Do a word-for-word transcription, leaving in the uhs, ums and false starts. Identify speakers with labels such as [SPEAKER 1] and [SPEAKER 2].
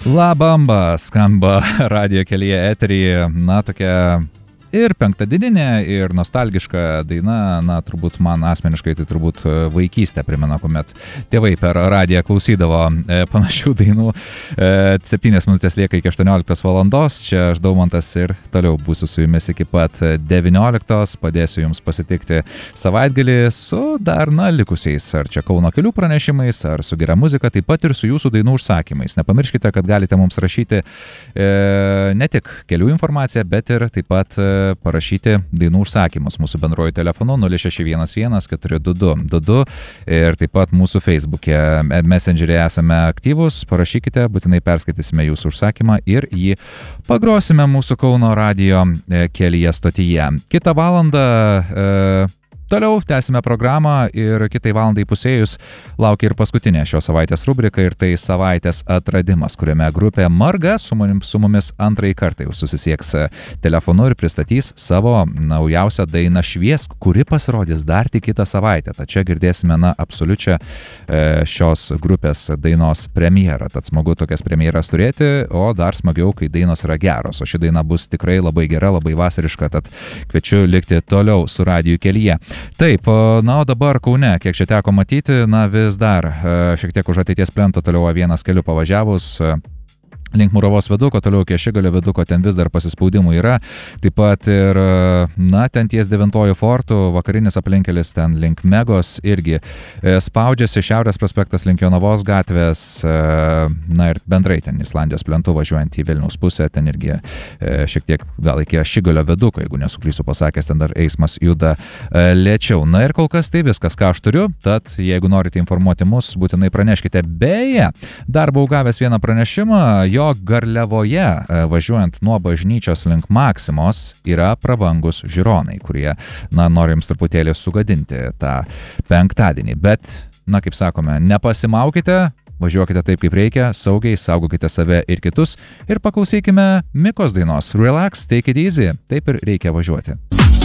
[SPEAKER 1] La Bamba skamba radijo kelyje eteryje, na tokia ir penktadieninė, ir nostalgiška daina, na turbūt man asmeniškai tai turbūt vaikystę primena, kuomet tėvai per radiją klausydavo e, panašių dainų. E, septynios minutės lieka iki aštuonioliktos valandos, čia aš Daumantas ir toliau būsiu su jumis iki pat devynioliktos, padėsiu jums pasitikti savaitgalį su dar, na, likusiais, ar čia Kauno kelių pranešimais, ar su gera muzika, taip pat ir su jūsų dainų užsakymais. Nepamirškite, kad galite mums rašyti e, ne tik kelių informaciją, bet ir taip pat e, parašyti dainų užsakymus mūsų bendruoju telefonu nulis šeši vienas vienas keturi du du du du ir taip pat mūsų Facebook'e Messenger'e esame aktyvus, parašykite, būtinai perskaitysime jūsų užsakymą ir jį pagrosime mūsų Kauno radijo kelyje stotyje. Kitą valandą e, toliau tęsime programą ir kitai valandai pusėjus laukia ir paskutinė šios savaitės rubrika ir tai savaitės atradimas, kuriame grupė Marga su mumis, su mumis antrąjį kartą jau susisieks telefonu ir pristatys savo naujausią dainą Šviesk, kuri pasirodys dar tik kitą savaitę. Tad čia girdėsime, na, absoliučią e, šios grupės dainos premjerą. Tad smagu tokias premjeras turėti, o dar smagiau, kai dainos yra geros. O ši daina bus tikrai labai gera, labai vasariška, tad kviečiu likti toliau su radijų kelyje. Taip, na, o dabar Kaune, kiek čia teko matyti, na, vis dar šiek tiek už ateities plento toliau A vienas keliu pavažiavus link Muravos viaduko, toliau iki Ašigalio viaduko, ten vis dar pasispaudimų yra, taip pat ir, na, ten ties devintojų fortų, vakarinis aplinkelis ten link Megos irgi spaudžiasi, Šiaurės prospektas link Jonavos gatvės, na ir bendrai ten Islandijos plentu važiuojant į Vilniaus pusę, ten irgi šiek tiek gal iki Ašigalio viaduko, jeigu nesuklysiu pasakęs, ten dar eismas juda lėčiau. Na ir kol kas tai viskas, ką aš turiu, tad jeigu norite informuoti mus, būtinai praneškite. Beje, dar buvau gavęs vieną pranešimą, jo Garliavoje, važiuojant nuo bažnyčios link Maksimos, yra prabangus žiūronai, kurie, na, nori jums truputėlį sugadinti tą penktadienį. Bet, na, kaip sakome, nepasimaukite, važiuokite taip, kaip reikia, saugiai, saugokite save ir kitus ir paklausykime Mikos dainos Relax, Take It Easy, taip ir reikia važiuoti.